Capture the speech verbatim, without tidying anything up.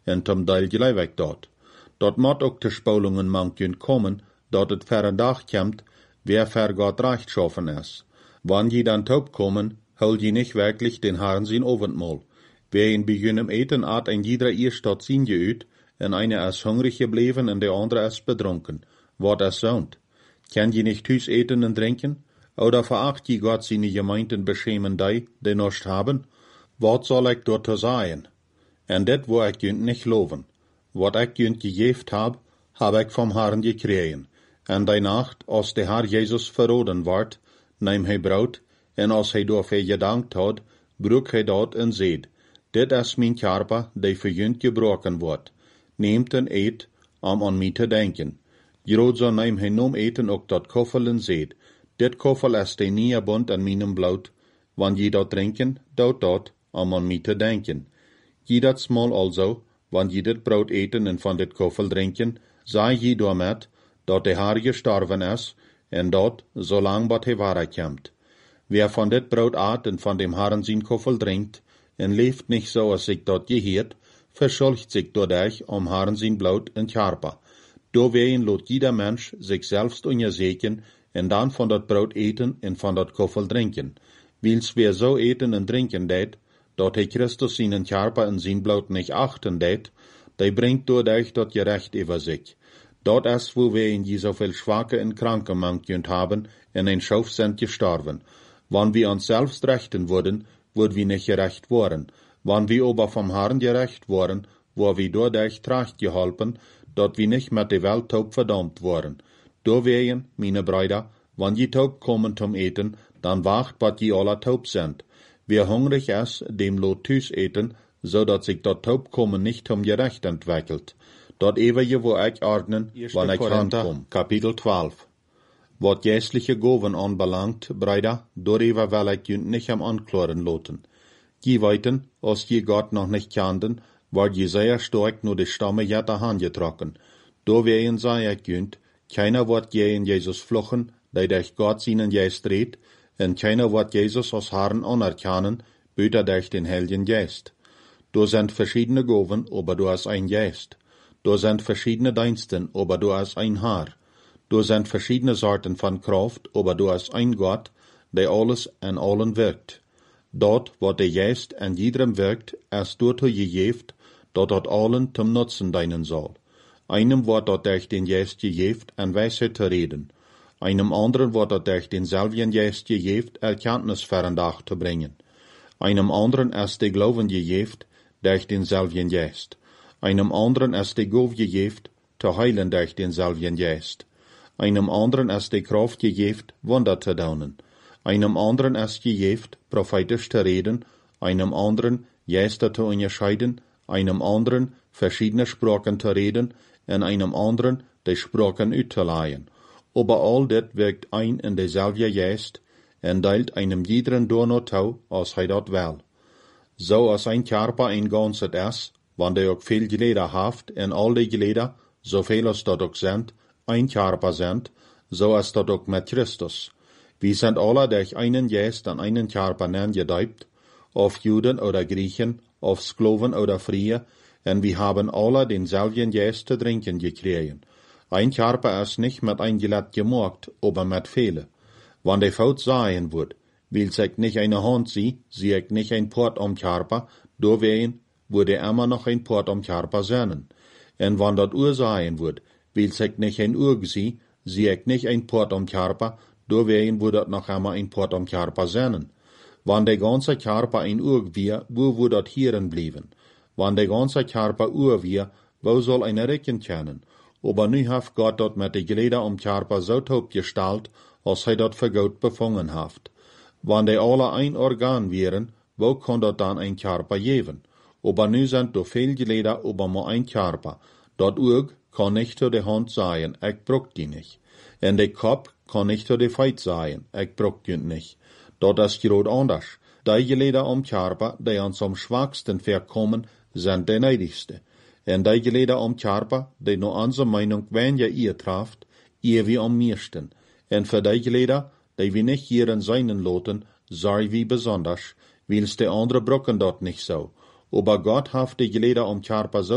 en tom Deil gelijk weg dort. Dort moet ook de spulungen manken komen, dat het verre dag komt, wer ver Gott recht schaffen is. Wann je dan taub kommen, hol je nicht wirklich den Herrn sein Oventmahl. Wer in beginnen eten at ein jeder eerst tot zien je uit, en eine is hungrig gebleven en de andere is bedronken. Wat is zound? Kan je nicht thuis eten en drinken? Oder veracht je Gott seine Gemeinden beschämen die, die nichts haben? Wat soll ich dort sagen? En dit wo ik junt nicht loven. Wat ik junt gegeeft hab, hab ik vom Herrn gekregen. En die Nacht, als de Herr Jesus verroden ward, neem hij brood, en als hij daarvoor gedankt had, broek hij dat en zeid, dit is mijn Körper, die voor junt gebroken wordt. Neemt en eet, om aan mij te denken. Grootzo neem hij nom eten ook dat koffel en zeid, dit koffel is de nieuwe bond aan mijn bloed, wanneer je dat drinken, doet dat, om aan mij te denken. Je dat smal also, wanneer je dit brood eten en van dit koffel drinken, zei je daarmet, dat de Heer gestorven is, en dat, zolang wat hij waarheid komt. Wer van dit brood aat en van dem Herrn zijn koffel drinkt, en leeft niet zoals ik dat geheerd, verschuldigt zich dadurch om Herrn zijn bloed en Körper. Doorwegen laat jeder Mensch zich selbst onderzeken, en dan van dat brood eten en van dat koffel drinken. Wils wer zo eten en drinken deed, dat hij Christus zijn Körper en zijn bloed niet achten deed, die brengt dadurch dat gerecht over zich. Dat is, wo wir in je zoveel schwache en kranke manken haben, en een schoof sind gestorven. Wann wir uns selbst rechten würden, würden wir nicht gerecht worden. Wann wir aber vom Herrn gerecht worden, wo wir dadurch tracht geholpen, dat wir nicht mit der Welt taub verdammt worden. Doorwegen, meine Brüder, wann je taub kommen zum Eten, dann wacht, wat je alle taub sind. Wer hungrig ist, dem lot thuis eten, so dat sich dat taub kommen nicht zum Gerecht entwickelt. Dat eeuwige wo ik ordnen, wanneer ik aankom. Kapitel twaalf. Wat geestliche Goven anbelangt, Brüder, daarover wil ik junt nicht am ankloren loten. Je weten, als je Gott noch nicht kannten, war je sehr stark nur de Stamme jetter aangetrokken. Doorwegen zei ik junt, keiner wordt je in Jesus fluchen, die durch Gott seinen Geist redt, en keiner wordt Jesus als Herrn anerkennen, buiten durch den Heiligen Geist. Da sind verschiedene Goven, aber du hast ein Geist. Da sind verschiedene Diensten, aber du hast ein Herr. Da sind verschiedene Sorten von Kraft, aber du hast ein Gott, der alles an allen wirkt. Dort, wo der Geist an jedem wirkt, ist dort gegeben, dat dat allen zum Nutzen dienen soll. Einem wordt dat durch den Geist gegeben, an Weisheit zu reden. Einem anderen wordt dat durch denselben Geist gegeben, Erkenntnis verandach zu bringen. Einem anderen ist der Glauben gegeben, durch denselben Geist. Einem anderen ist die Gabe gegeben, zu heilen durch denselben Geist. Einem anderen ist die Kraft gegeben, Wunder zu tun. Einem anderen ist gegeben, prophetisch zu reden, einem anderen Geister zu unterscheiden, einem anderen verschiedene Sprachen zu reden, und einem anderen die Sprachen auszuleihen. Aber all das wirkt ein in derselbe Geist, und teilt einem jeden Donner zu, als er das will. So als ein Körper ein Ganzes ist, wann der auch viel Glieder haft, en all die Glieder, so viel als dat auch sind, ein Körper sind, so ist dat auch mit Christus. Wir sind alle durch einen Geist an einen Körper gedeibt, auf Juden oder Griechen, auf Sklaven oder Freie, en wir haben alle denselben Geist zu trinken gekriegen. Ein Körper ist nicht mit ein Gelät gemacht, aber mit viele. Wann der Faut sagen wird, will sich nicht eine Hand sie, sie ich nicht ein Port am Körper, doorwegen würde immer noch ein Port am Körper sein. En wann dat Uhr sein wird, will sich nicht ein Uhr sie, sie ich nicht ein Port am Körper, doorwegen würde dat noch immer ein Port am Körper sein. Wann der ganze Körper ein Uhr wir, wo würde dat hierin blieben? Wann der ganze Körper Uhr wir, wo soll eine Recken kennen? Aber nu haft Gott dat mit de Glieder am Körper so taub gestalt, als hij dat für Gott befangen haft. Wann die alle ein Organ wären, wo kann dat dann ein Körper geben? Aber nu sind do viel Glieder, aber nur ein Körper. Dat Auge kann nicht zu der Hand sein, ich brauch die nicht. En der Kopf kann nicht zu der Feit sein, ich brauch die nicht. Dat ist grad anders. Die Glieder am Körper, die uns am schwachsten verkommen, sind die neidigste. En die Glieder am Körper, die nur unsere Meinung weniger ihr trifft, ihr wie am meisten. En für die Glieder, die wir nicht hier in seinen loten, sei wie besonders, wils die andere brocken dort nicht so. Aber Gott hat die Glieder am Körper so